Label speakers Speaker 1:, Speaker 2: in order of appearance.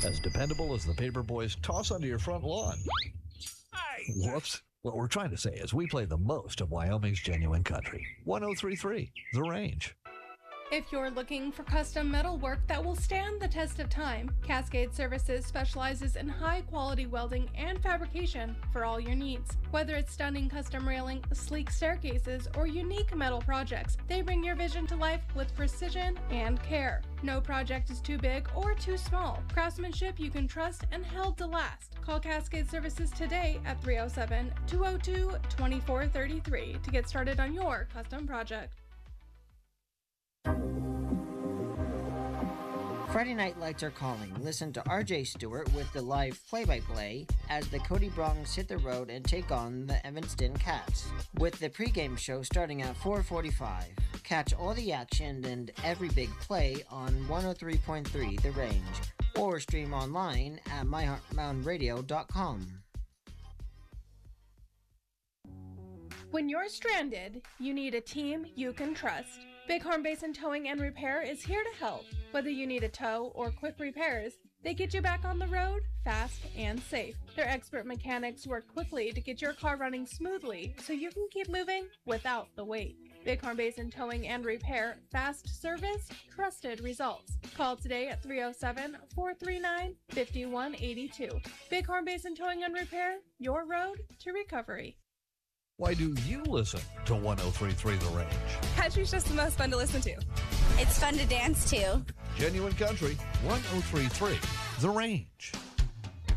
Speaker 1: As dependable as the paper boys toss onto your front lawn. Whoops. What we're trying to say is we play the most of Wyoming's genuine country. 103.3, The Range.
Speaker 2: If you're looking for custom metal work that will stand the test of time, Cascade Services specializes in high-quality welding and fabrication for all your needs. Whether it's stunning custom railing, sleek staircases, or unique metal projects, they bring your vision to life with precision and care. No project is too big or too small. Craftsmanship you can trust and held to last. Call Cascade Services today at 307-202-2433 to get started on your custom project.
Speaker 3: Friday Night Lights are calling. Listen to RJ Stewart with the live play-by-play as the Cody Bronx hit the road and take on the Evanston Cats, with the pregame show starting at 4:45. Catch all the action and every big play on 103.3 The Range, or stream online at myheartmountainradio.com.
Speaker 2: When you're stranded, you need a team you can trust. Bighorn Basin Towing and Repair is here to help. Whether you need a tow or quick repairs, they get you back on the road fast and safe. Their expert mechanics work quickly to get your car running smoothly so you can keep moving without the wait. Bighorn Basin Towing and Repair, fast service, trusted results. Call today at 307-439-5182. Bighorn Basin Towing and Repair, your road to recovery.
Speaker 1: Why do you listen to 103.3 The Range?
Speaker 4: Country's just the most fun to listen to.
Speaker 5: It's fun to dance to.
Speaker 1: Genuine country, 103.3 The Range.